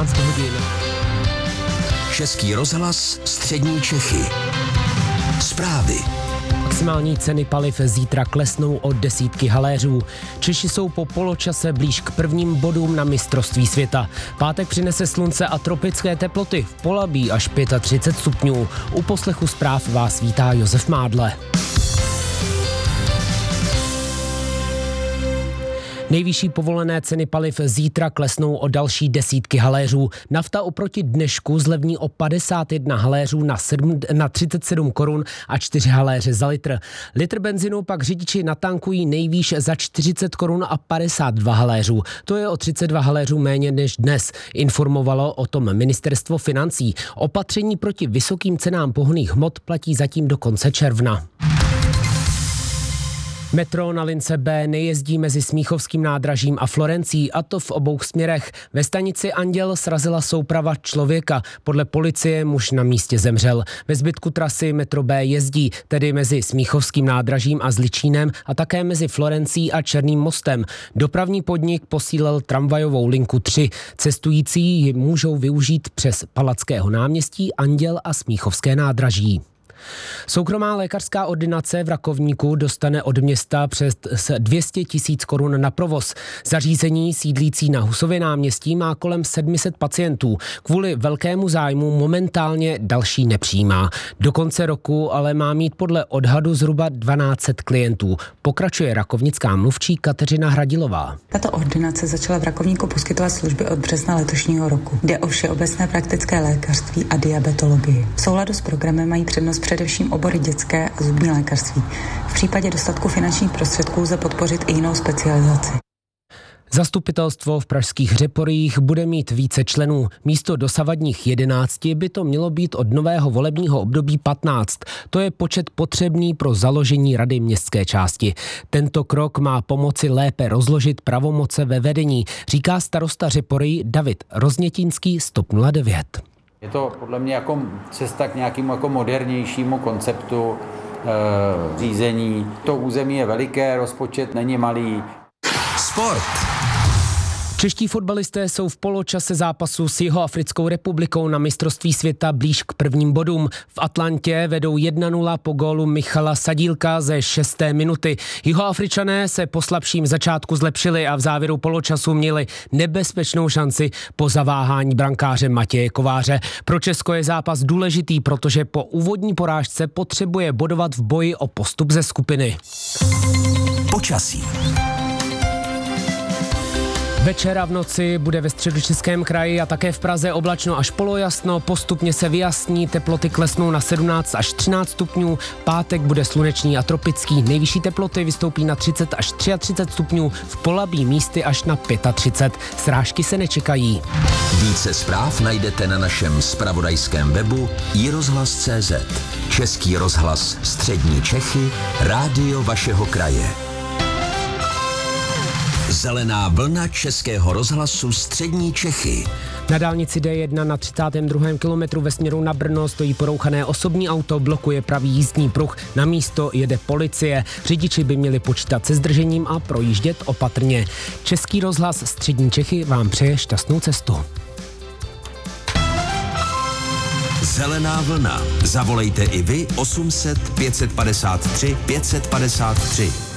15 hodin. Český rozhlas Střední Čechy. Zprávy. Maximální ceny paliv zítra klesnou o desítky haléřů. Češi jsou po poločase blíž k prvním bodům na mistrovství světa. Pátek přinese slunce a tropické teploty, v Polabí až 35 stupňů. U poslechu zpráv vás vítá Josef Mádle. Nejvyšší povolené ceny paliv zítra klesnou o další desítky haléřů. Nafta oproti dnešku zlevní o 51 haléřů na 37 korun a 4 haléře za litr. Litr benzinu pak řidiči natankují nejvýš za 40 korun a 52 haléřů. To je o 32 haléřů méně než dnes, informovalo o tom ministerstvo financí. Opatření proti vysokým cenám pohonných hmot platí zatím do konce června. Metro na lince B nejezdí mezi Smíchovským nádražím a Florencí, a to v obou směrech. Ve stanici Anděl srazila souprava člověka. Podle policie muž na místě zemřel. Ve zbytku trasy metro B jezdí, tedy mezi Smíchovským nádražím a Zličínem a také mezi Florencí a Černým mostem. Dopravní podnik posílil tramvajovou linku 3. Cestující ji můžou využít přes Palackého náměstí, Anděl a Smíchovské nádraží. Soukromá lékařská ordinace v Rakovníku dostane od města přes 200 000 korun na provoz. Zařízení sídlící na Husově náměstí má kolem 700 pacientů. Kvůli velkému zájmu momentálně další nepřijímá. Do konce roku ale má mít podle odhadu zhruba 1200 klientů. Pokračuje rakovnická mluvčí Kateřina Hradilová. Tato ordinace začala v Rakovníku poskytovat služby od března letošního roku. Jde o všeobecné praktické lékařství a diabetologii. V souladu s programem mají přednost především obory dětské a zubní lékařství. V případě dostatku finančních prostředků lze podpořit i jinou specializaci. Zastupitelstvo v pražských Řeporích bude mít více členů. Místo dosavadních 11 by to mělo být od nového volebního období 15. To je počet potřebný pro založení rady městské části. Tento krok má pomoci lépe rozložit pravomoce ve vedení, říká starosta Řepory David Roznětinský z TOP 09. Je to podle mě jako cesta k nějakému jako modernějšímu konceptu řízení. To území je veliké, rozpočet není malý. Sport. Čeští fotbalisté jsou v poločase zápasu s Jihoafrickou republikou na mistrovství světa blíž k prvním bodům. V Atlantě vedou 1-0 po gólu Michala Sadílka ze 6. minuty. Jihoafričané se po slabším začátku zlepšili a v závěru poločasu měli nebezpečnou šanci po zaváhání brankáře Matěje Kováře. Pro Česko je zápas důležitý, protože po úvodní porážce potřebuje bodovat v boji o postup ze skupiny. Počasí. Večer a v noci bude ve Středočeském kraji a také v Praze oblačno až polojasno, postupně se vyjasní, teploty klesnou na 17 až 13 stupňů, pátek bude slunečný a tropický, nejvyšší teploty vystoupí na 30 až 33 stupňů, v Polabí místy až na 35, srážky se nečekají. Více zpráv najdete na našem zpravodajském webu iRozhlas.cz. Český rozhlas Střední Čechy, rádio vašeho kraje. Zelená vlna Českého rozhlasu Střední Čechy. Na dálnici D1 na 32. kilometru ve směru na Brno stojí porouchané osobní auto, blokuje pravý jízdní pruh. Na místo jede policie. Řidiči by měli počítat se zdržením a projíždět opatrně. Český rozhlas Střední Čechy vám přeje šťastnou cestu. Zelená vlna. Zavolejte i vy 800 553 553.